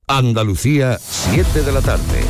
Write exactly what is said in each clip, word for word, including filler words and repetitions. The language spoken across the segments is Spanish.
Andalucía, siete de la tarde.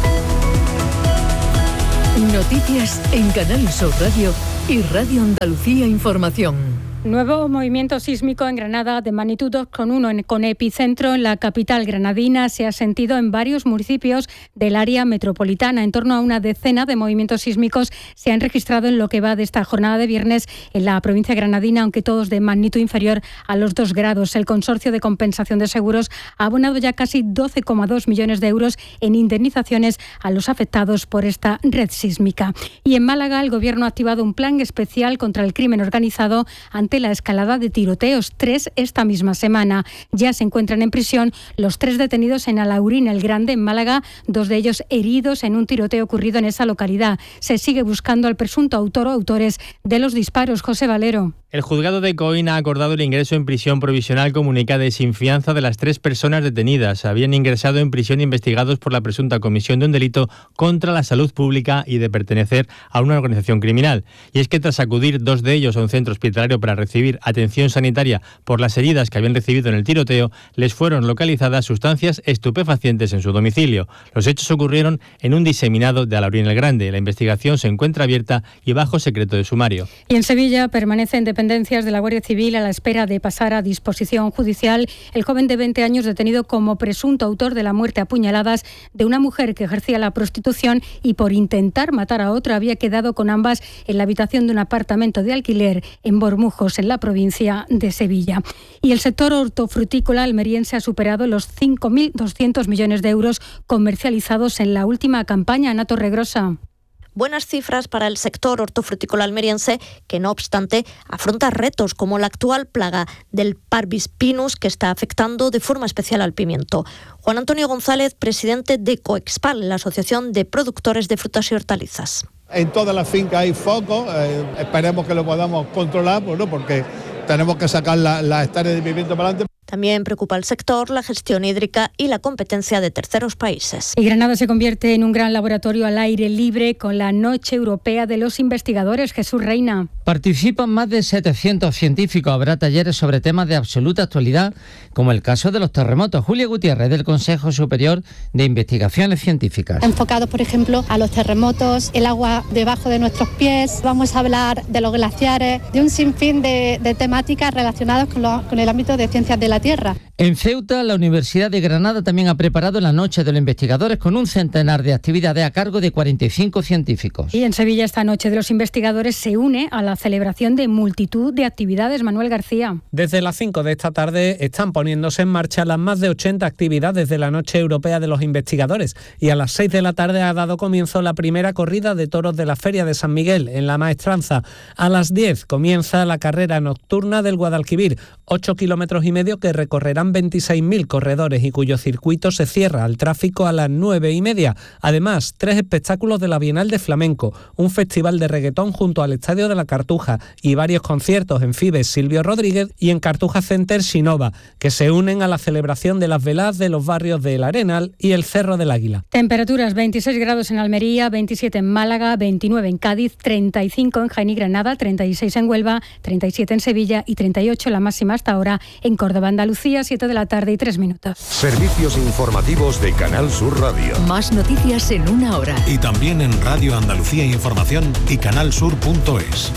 Noticias en Canal Sur Radio y Radio Andalucía Información. Nuevo movimiento sísmico en Granada de magnitud dos coma uno con epicentro en la capital granadina. Se ha sentido en varios municipios del área metropolitana. En torno a una decena de movimientos sísmicos se han registrado en lo que va de esta jornada de viernes en la provincia granadina, aunque todos de magnitud inferior a los dos grados. El Consorcio de Compensación de Seguros ha abonado ya casi doce coma dos millones de euros en indemnizaciones a los afectados por esta red sísmica. Y en Málaga, el Gobierno ha activado un plan especial contra el crimen organizado ante la escalada de tiroteos, tres esta misma semana. Ya se encuentran en prisión los tres detenidos en Alaurín el Grande, en Málaga, dos de ellos heridos en un tiroteo ocurrido en esa localidad. Se sigue buscando al presunto autor o autores de los disparos. José Valero. El juzgado de Coín ha acordado el ingreso en prisión provisional comunicada y sin fianza de las tres personas detenidas. Habían ingresado en prisión investigados por la presunta comisión de un delito contra la salud pública y de pertenecer a una organización criminal. Y es que tras acudir dos de ellos a un centro hospitalario para recibir atención sanitaria por las heridas que habían recibido en el tiroteo, les fueron localizadas sustancias estupefacientes en su domicilio. Los hechos ocurrieron en un diseminado de Alaurín el Grande. La investigación se encuentra abierta y bajo secreto de sumario. Y en Sevilla permanecen dependencias de la Guardia Civil a la espera de pasar a disposición judicial el joven de veinte años detenido como presunto autor de la muerte a puñaladas de una mujer que ejercía la prostitución y por intentar matar a otra había quedado con ambas en la habitación de un apartamento de alquiler en Bormujos, en la provincia de Sevilla. Y el sector hortofrutícola almeriense ha superado los cinco mil doscientos millones de euros comercializados en la última campaña. Ana Torregrosa. Buenas cifras para el sector hortofrutícola almeriense, que no obstante afronta retos como la actual plaga del Parvis pinus, que está afectando de forma especial al pimiento. Juan Antonio González, presidente de Coexpal, la Asociación de Productores de Frutas y Hortalizas. En todas las fincas hay focos, eh, esperemos que lo podamos controlar, bueno, porque tenemos que sacar las la hectáreas de pimiento para adelante. También preocupa al sector la gestión hídrica y la competencia de terceros países. Y Granada se convierte en un gran laboratorio al aire libre con la Noche Europea de los Investigadores. Jesús Reina. Participan más de setecientos científicos. Habrá talleres sobre temas de absoluta actualidad, como el caso de los terremotos. Julia Gutiérrez, del Consejo Superior de Investigaciones Científicas. Enfocados, por ejemplo, a los terremotos, el agua debajo de nuestros pies. Vamos a hablar de los glaciares, de un sinfín de, de temáticas relacionadas con, lo, con el ámbito de ciencias de la Tierra. En Ceuta, la Universidad de Granada también ha preparado la Noche de los Investigadores con un centenar de actividades a cargo de cuarenta y cinco científicos. Y en Sevilla, esta Noche de los Investigadores se une a la celebración de multitud de actividades. Manuel García. Desde las cinco de esta tarde están poniéndose en marcha las más de ochenta actividades de la Noche Europea de los Investigadores y a las seis de la tarde ha dado comienzo la primera corrida de toros de la Feria de San Miguel en La Maestranza. A las diez comienza la carrera nocturna del Guadalquivir, ocho kilómetros y medio que recorrerán veintiséis mil corredores y cuyo circuito se cierra al tráfico a las nueve y media. Además, tres espectáculos de la Bienal de Flamenco, un festival de reggaetón junto al Estadio de la Cartuja y varios conciertos en Fibes Silvio Rodríguez y en Cartuja Center Sinova, que se unen a la celebración de las veladas de los barrios de El Arenal y el Cerro del Águila. Temperaturas: veintiséis grados en Almería, veintisiete en Málaga, veintinueve en Cádiz, treinta y cinco en Jaén y Granada, treinta y seis en Huelva, treinta y siete en Sevilla y treinta y ocho la máxima hasta ahora en Córdoba. Andalucía, siete de la tarde y tres minutos. Servicios informativos de Canal Sur Radio. Más noticias en una hora. Y también en Radio Andalucía Información y canalsur punto es.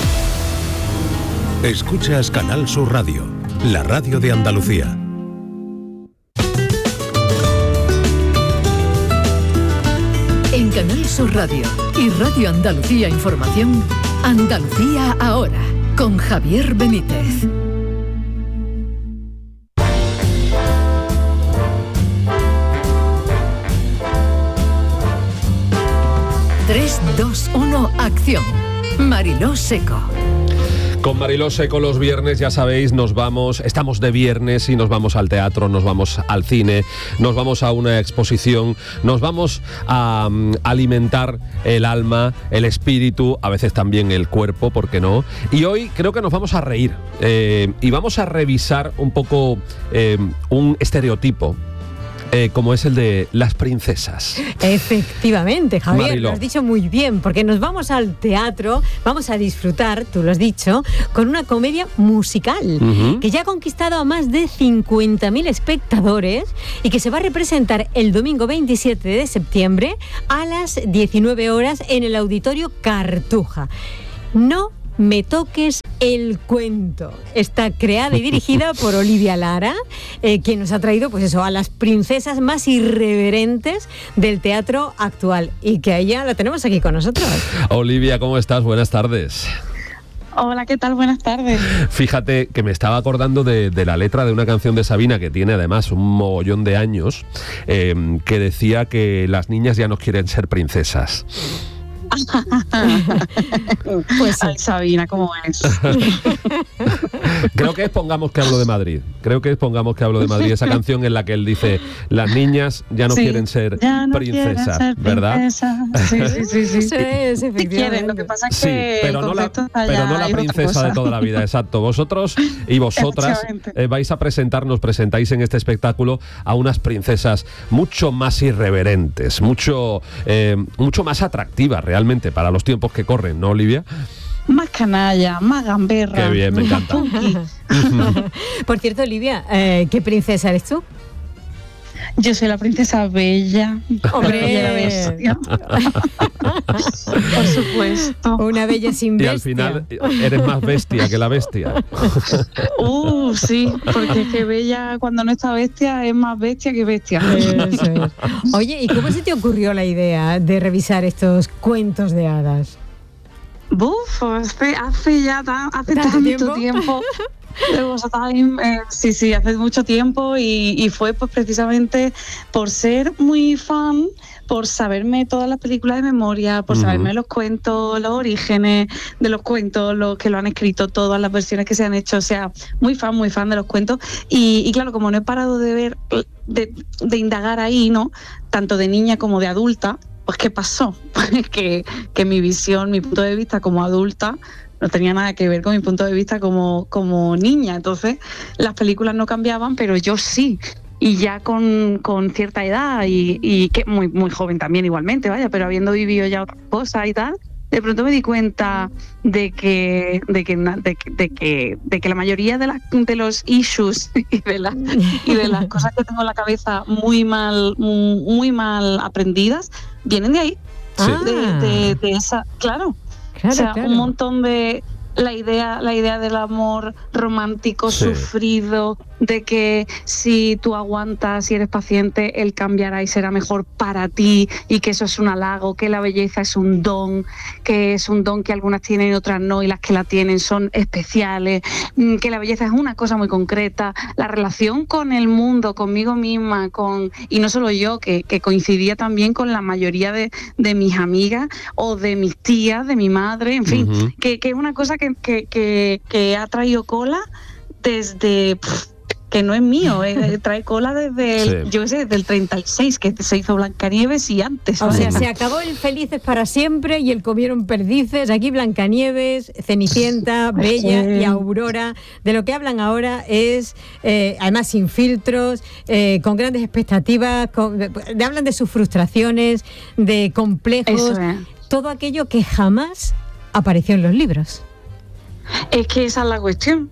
Escuchas Canal Sur Radio, la radio de Andalucía. En Canal Sur Radio y Radio Andalucía Información, Andalucía ahora, con Javier Benítez. tres, dos, uno, acción. Mariló Seco. Con Mariló Seco los viernes, ya sabéis, nos vamos, estamos de viernes y nos vamos al teatro, nos vamos al cine, nos vamos a una exposición, nos vamos a um, alimentar el alma, el espíritu, a veces también el cuerpo, ¿por qué no? Y hoy creo que nos vamos a reír eh, y vamos a revisar un poco eh, un estereotipo eh, como es el de Las princesas. Efectivamente, Javier, Mariló. lo has dicho muy bien, porque nos vamos al teatro, vamos a disfrutar, tú lo has dicho, con una comedia musical Uh-huh. que ya ha conquistado a más de cincuenta mil espectadores y que se va a representar el domingo veintisiete de septiembre a las diecinueve horas en el Auditorio Cartuja. No me toques el cuento. Está creada y dirigida por Olivia Lara, eh, quien nos ha traído, pues eso, a las princesas más irreverentes del teatro actual, y que a ella la tenemos aquí con nosotros. Olivia, ¿cómo estás? Buenas tardes. Hola, ¿qué tal? Buenas tardes. Fíjate que me estaba acordando de, de la letra de una canción de Sabina que tiene además un mogollón de años, eh, que decía que las niñas ya no quieren ser princesas. Pues sí. Ay, Sabina, ¿cómo es? Creo que es Pongamos que hablo de Madrid. Creo que es Pongamos que hablo de Madrid. Esa canción en la que él dice, las niñas ya no sí, quieren ser ya no princesas, ser ¿verdad? Princesa. Sí, sí, sí, sí. Eso es, efectivamente. Quieren, lo que pasa es que sí, pero, no la, pero no la princesa de toda la vida, exacto. Vosotros y vosotras eh, vais a presentar, nos presentáis en este espectáculo a unas princesas mucho más irreverentes, mucho, eh, mucho más atractivas realmente para los tiempos que corren, ¿no, Olivia? Más canalla, más gamberra. Qué bien, me encanta. Por cierto, Olivia, eh, ¿qué princesa eres tú? Yo soy la princesa Bella. ¡Hombre! La bestia. Por supuesto. Una bella sin bestia. Y al final eres más bestia que la bestia. Uh, sí, porque es que Bella cuando no está bestia es más bestia que bestia. Eso es. Oye, ¿y cómo se te ocurrió la idea de revisar estos cuentos de hadas? Buf, hace, hace ya tan, hace tanto tiempo. tiempo. Time, eh, sí, sí, hace mucho tiempo y, y fue pues precisamente por ser muy fan, por saberme todas las películas de memoria, por uh-huh. saberme los cuentos, los orígenes de los cuentos, los que lo han escrito, todas las versiones que se han hecho, o sea, muy fan, muy fan de los cuentos y, y claro, como no he parado de ver, de, de indagar ahí, ¿no? Tanto de niña como de adulta, pues ¿qué pasó? Pues que, que mi visión, mi punto de vista como adulta no tenía nada que ver con mi punto de vista como, como niña. Entonces, las películas no cambiaban, pero yo sí. Y ya con, con cierta edad, y, y que muy, muy joven también igualmente, vaya, pero habiendo vivido ya otras cosas y tal, de pronto me di cuenta de que, de que, de, de que, de que la mayoría de, las, de los issues y de, la, y de las cosas que tengo en la cabeza muy mal, muy mal aprendidas, vienen de ahí. Sí. De, de, de esa, claro. Claro, o sea, claro. un montón de la idea, la idea del amor romántico sí. sufrido, de que si tú aguantas y eres paciente, él cambiará y será mejor para ti, y que eso es un halago, que la belleza es un don, que es un don que algunas tienen y otras no, y las que la tienen son especiales, que la belleza es una cosa muy concreta, la relación con el mundo, conmigo misma, con y no solo yo, que, que coincidía también con la mayoría de, de mis amigas o de mis tías, de mi madre, en fin, uh-huh. que, que es una cosa que, que, que, que ha traído cola desde... Pff, que no es mío, eh, trae cola desde, el, sí. yo qué sé, desde el treinta y seis, que se hizo Blancanieves y antes. O sea, se acabó el Felices para siempre y el Comieron perdices. Aquí Blancanieves, Cenicienta, Bella y Aurora. De lo que hablan ahora es, eh, además sin filtros, eh, con grandes expectativas, con, de, hablan de sus frustraciones, de complejos, es. todo aquello que jamás apareció en los libros. Es que esa es la cuestión.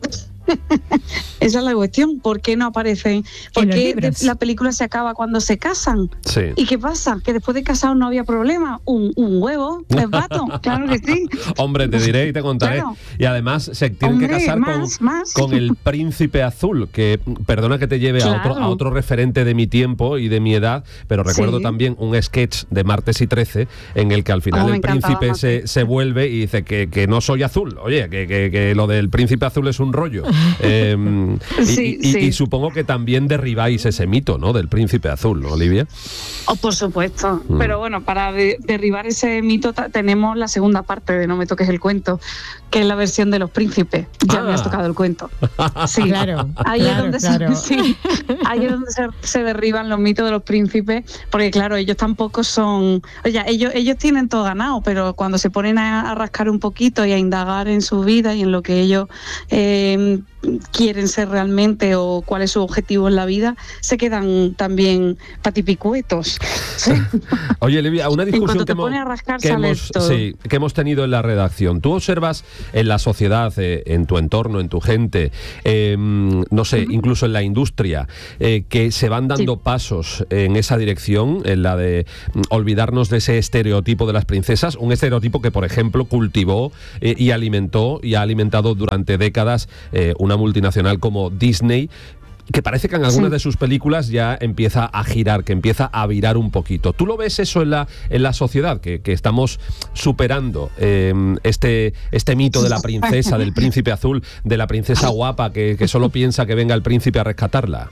Esa es la cuestión. ¿Por qué no aparecen? ¿Por qué la película se acaba cuando se casan? Sí. ¿Y qué pasa? ¿Que después de casados no había problema? ¿Un, un huevo? ¿Les bato? Claro que sí. Hombre, te diré y te contaré. Claro. Y además se tienen Hombre, que casar más, con, más. con el príncipe azul, que perdona que te lleve claro. a, otro, a otro referente de mi tiempo y de mi edad, pero recuerdo sí. también un sketch de Martes y trece en el que al final oh, el príncipe se, se vuelve y dice que, que no soy azul. Oye, que, que, que lo del príncipe azul es un rollo. Eh, sí, y, y, sí. y supongo que también derribáis ese mito, ¿no? Del príncipe azul, ¿no, Olivia? Oh, por supuesto. Mm. Pero bueno, para de, derribar ese mito ta- tenemos la segunda parte de No me toques el cuento, que es la versión de los príncipes. Ya ah. me has tocado el cuento. Sí, claro. Ahí claro, es donde, claro. Se, sí, ahí es donde se, se derriban los mitos de los príncipes, porque claro, ellos tampoco son... Oye, ellos, ellos tienen todo ganado, pero cuando se ponen a, a rascar un poquito y a indagar en su vida y en lo que ellos... Eh, quieren ser realmente o cuál es su objetivo en la vida, se quedan también patipicuetos. ¿Sí? Oye, Livia, una discusión que hemos, rascar, que, hemos, sí, que hemos tenido en la redacción. Tú observas en la sociedad, eh, en tu entorno, en tu gente, eh, no sé, uh-huh. incluso en la industria, eh, que se van dando sí. pasos en esa dirección, en la de olvidarnos de ese estereotipo de las princesas, un estereotipo que, por ejemplo, cultivó eh, y alimentó y ha alimentado durante décadas eh, una multinacional como Disney, que parece que en algunas sí. de sus películas ya empieza a girar, que empieza a virar un poquito. ¿Tú lo ves eso en la, en la sociedad? Que, que estamos superando eh, este, este mito de la princesa, del príncipe azul, de la princesa guapa que, que solo piensa que venga el príncipe a rescatarla.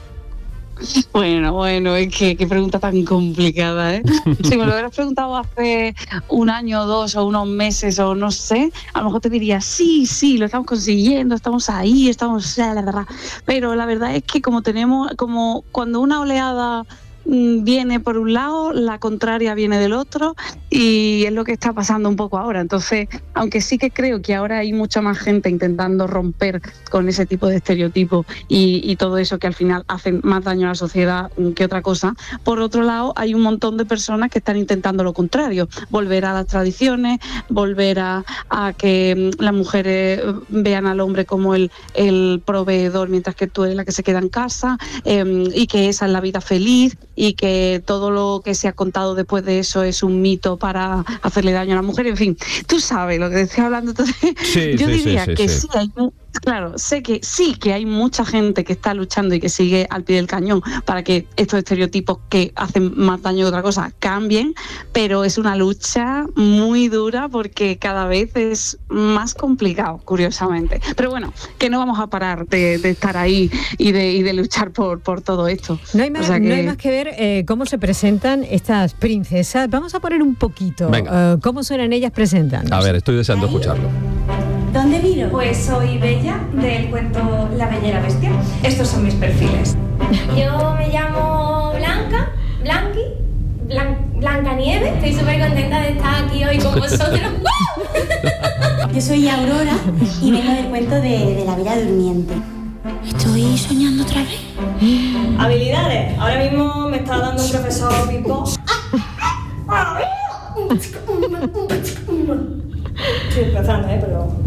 Bueno, bueno, es que qué pregunta tan complicada, ¿eh? Si me lo hubieras preguntado hace un año o dos o unos meses o no sé, a lo mejor te diría, sí, sí, lo estamos consiguiendo, estamos ahí, estamos... Pero la verdad es que como tenemos, como cuando una oleada viene por un lado, la contraria viene del otro, y es lo que está pasando un poco ahora. Entonces, aunque sí que creo que ahora hay mucha más gente intentando romper con ese tipo de estereotipos y, y todo eso que al final hacen más daño a la sociedad que otra cosa, por otro lado hay un montón de personas que están intentando lo contrario, volver a las tradiciones, volver a, a que las mujeres vean al hombre como el, el proveedor mientras que tú eres la que se queda en casa, eh, y que esa es la vida feliz, y que todo lo que se ha contado después de eso es un mito para hacerle daño a la mujer. En fin, tú sabes lo que te estoy hablando. Entonces, sí, yo sí, diría sí, sí, que sí. sí hay... Claro, sé que sí que hay mucha gente que está luchando y que sigue al pie del cañón para que estos estereotipos que hacen más daño que otra cosa cambien, pero es una lucha muy dura porque cada vez es más complicado, curiosamente. Pero bueno, que no vamos a parar de, de estar ahí y de, y de luchar por, por todo esto. No hay más, o sea que... no hay más que ver eh, cómo se presentan estas princesas. Vamos a poner un poquito uh, cómo suenan ellas presentando. A ver, estoy deseando escucharlo. ¿Dónde miro? Pues soy Bella, del cuento La Bella y la Bestia. Estos son mis perfiles. Yo me llamo Blanca, Blanqui, Blan, Blanca Nieve. Estoy súper contenta de estar aquí hoy con vosotros. Yo soy Aurora y vengo del cuento de, de La Bella Durmiente. ¿Estoy soñando otra vez? Habilidades. Ahora mismo me está dando un profesor Pipo. Estoy empezando, ¿eh? Pero...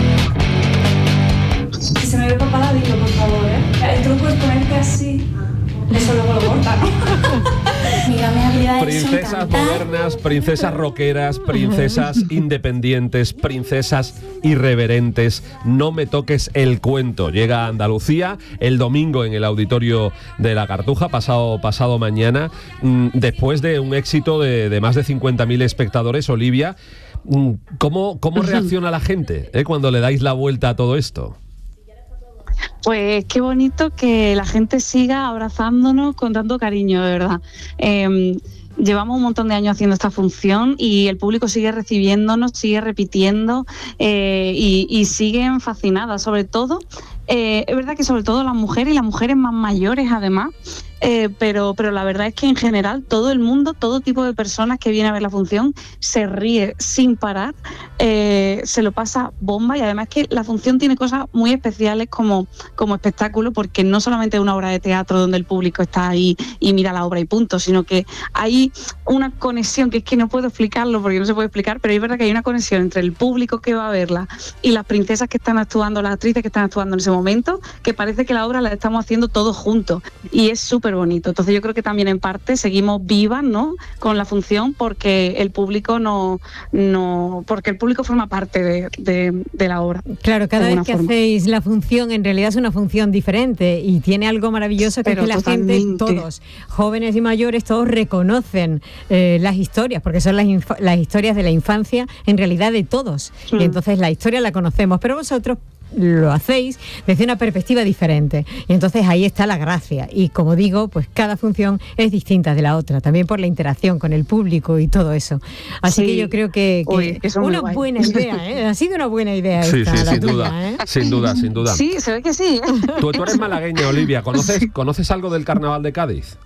Si se me ve papada, dilo, por favor, ¿eh? El truco es ponerte así. Eso luego lo corta, ¿no? Mira, mis habilidades son Princesas cantar. modernas, princesas rockeras, princesas independientes, princesas irreverentes. No me toques el cuento. Llega a Andalucía el domingo en el auditorio de La Cartuja, pasado, pasado mañana, después de un éxito de, de más de cincuenta mil espectadores. Olivia, ¿cómo, cómo reacciona la gente eh, cuando le dais la vuelta a todo esto? Pues qué bonito que la gente siga abrazándonos con tanto cariño, de verdad. Eh, llevamos un montón de años haciendo esta función y el público sigue recibiéndonos, sigue repitiendo eh, y, y siguen fascinadas, sobre todo. Eh, es verdad que sobre todo las mujeres y las mujeres más mayores además, eh, pero, pero la verdad es que en general todo el mundo, todo tipo de personas que viene a ver la función se ríe sin parar, eh, se lo pasa bomba, y además que la función tiene cosas muy especiales como, como espectáculo, porque no solamente es una obra de teatro donde el público está ahí y mira la obra y punto, sino que hay una conexión que es que no puedo explicarlo porque no se puede explicar, pero es verdad que hay una conexión entre el público que va a verla y las princesas que están actuando, las actrices que están actuando en ese momento, que parece que la obra la estamos haciendo todos juntos y es súper bonito. Entonces yo creo que también en parte seguimos vivas, ¿no?, con la función porque el público no, no porque el público forma parte de, de, de la obra. Claro, cada vez que forma. hacéis la función en realidad es una función diferente y tiene algo maravilloso que Pero es que la totalmente. gente, todos, jóvenes y mayores, todos reconocen eh, las historias, porque son las, inf- las historias de la infancia en realidad de todos. Mm. Y entonces la historia la conocemos, pero vosotros lo hacéis desde una perspectiva diferente y entonces ahí está la gracia, y como digo, pues cada función es distinta de la otra, también por la interacción con el público y todo eso, así sí. que yo creo que, que Uy, que una buena idea, ¿eh? Ha sido una buena idea sí, esta, sí, la sin tuya, duda, ¿eh? sin duda, sin duda. Sí, se ve que sí. Tú, tú eres malagueña, Olivia, ¿conoces, ¿conoces algo del Carnaval de Cádiz?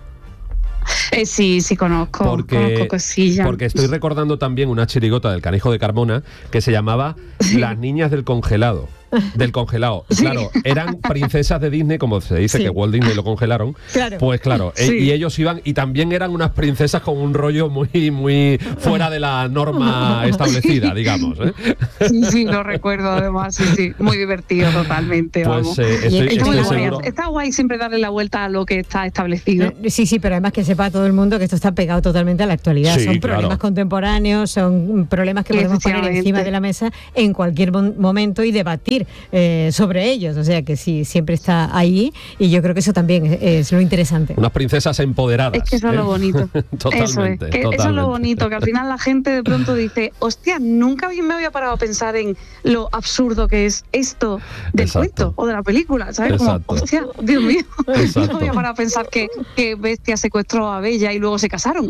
Eh, sí, sí conozco, porque, conozco cosillas. Porque estoy recordando también una chirigota del Canijo de Carmona que se llamaba Las Niñas del Congelado. Del congelado. Sí. Claro, eran princesas de Disney, como se dice, sí. que Walt Disney lo congelaron. Claro. Pues claro, sí. e- y ellos iban, y también eran unas princesas con un rollo muy, muy fuera de la norma establecida, digamos. ¿eh? Sí, sí, lo recuerdo además, sí, sí. Muy divertido totalmente, pues, vamos. Eh, estoy, está, estoy muy seguro. guay, está guay siempre darle la vuelta a lo que está establecido. Sí, sí, pero además que sepa todo el mundo que esto está pegado totalmente a la actualidad. Sí, son problemas claro. contemporáneos, son problemas que podemos poner encima de la mesa en cualquier momento y debatir eh, sobre ellos. O sea que sí, siempre está ahí y yo creo que eso también es, es lo interesante. Unas princesas empoderadas. Es que eso ¿eh? es lo bonito. Totalmente, eso es, que totalmente. Eso es lo bonito, que al final la gente de pronto dice, hostia, nunca me había parado a pensar en lo absurdo que es esto del Exacto. cuento o de la película, ¿sabes? Exacto. Como, hostia, Dios mío, Exacto. no me había parado a pensar que, que Bestia secuestró a Bella y luego se casaron.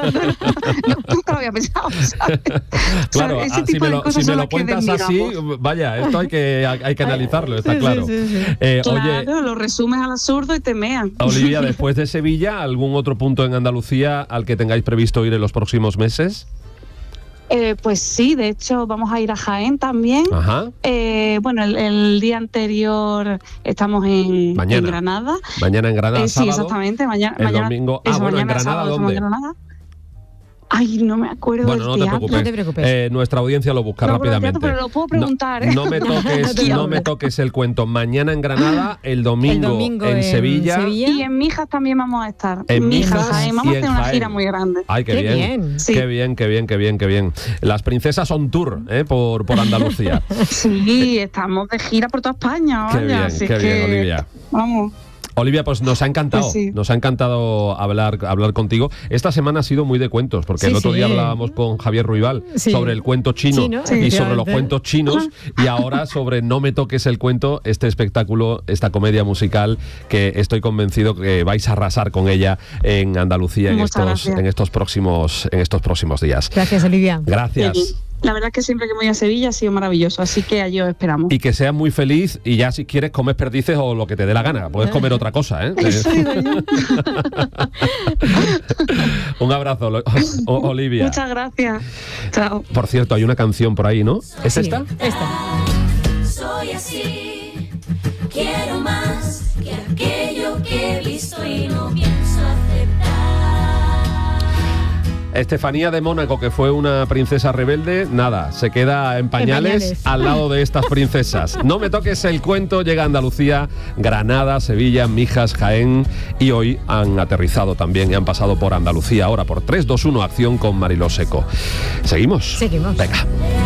no, nunca lo había pensado, ¿sabes? Claro, o sea, ese ah, tipo si me lo, si me lo cuentas así, vaya, esto hay que, hay que analizarlo, está sí, claro. Sí, sí, sí. Eh, claro, oye, lo resumes al absurdo y te mean. Olivia, después de Sevilla, ¿algún otro punto en Andalucía al que tengáis previsto ir en los próximos meses? Eh, pues sí, de hecho vamos a ir a Jaén también. Ajá. Eh, bueno, el, el día anterior estamos en, en Granada. Mañana en Granada, eh, sí, sábado. exactamente. Mañana, el mañana, domingo. Ah, eso, bueno, en Granada, sábado, ¿dónde? En Granada. Ay, no me acuerdo bueno, del no teatro. te preocupes. No te preocupes. Eh, nuestra audiencia lo busca no, rápidamente. Pero lo puedo preguntar. No, no, me, toques, no me toques el cuento. Mañana en Granada, el domingo, el domingo en, en Sevilla. Sevilla. Y en Mijas también vamos a estar. En Mijas. Jaén. Vamos a hacer una gira muy grande. Ay, qué, qué bien. bien. Sí. Qué bien, qué bien, qué bien, qué bien. Las princesas on tour, ¿eh? por, por Andalucía. Sí, estamos de gira por toda España. Qué vaya, bien, así qué que, bien, Olivia. Vamos. Olivia, pues nos ha encantado, pues sí. nos ha encantado hablar, hablar contigo. Esta semana ha sido muy de cuentos, porque sí, el otro sí. día hablábamos con Javier Ruibal sí. sobre el cuento chino, chino y sí, sobre los cuentos chinos, y ahora sobre No me toques el cuento, este espectáculo, esta comedia musical que estoy convencido que vais a arrasar con ella en Andalucía en estos, en estos próximos, en estos próximos días. Gracias, Olivia. Gracias. Sí. La verdad es que siempre que voy a Sevilla ha sido maravilloso, así que allí os esperamos. Y que seas muy feliz y ya si quieres comes perdices o lo que te dé la gana. Puedes comer otra cosa, ¿eh? Un abrazo, o- Olivia. Muchas gracias. Chao. Por cierto, hay una canción por ahí, ¿no? ¿Es sí, esta? Esta. Soy así, quiero más que aquello que he visto y no pienso aceptar. Estefanía de Mónaco, que fue una princesa rebelde, nada, se queda en pañales, en pañales al lado de estas princesas. No me toques el cuento, llega a Andalucía, Granada, Sevilla, Mijas, Jaén, y hoy han aterrizado también y han pasado por Andalucía. Ahora por tres, dos, uno, acción con Mariló Seco. ¿Seguimos? Seguimos. Venga.